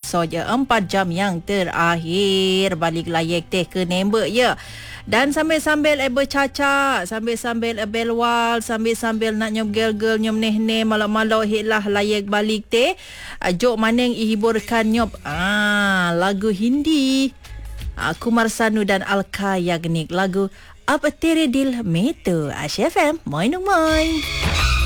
saja 4 jam yang terakhir. Balik layak teh ke nembek ya. Dan sambil-sambil bercacak, sambil-sambil belwal, sambil-sambil nak nyom girl-girl nyom neh-neh malau-malau hiklah layak balik teh. Jok maneng ihiburkan nyop. Lagu Hindi. Kumar Sanu dan Alka Yagnik. Lagu Ab Tere Dil Mein To. Ash FM. Moin.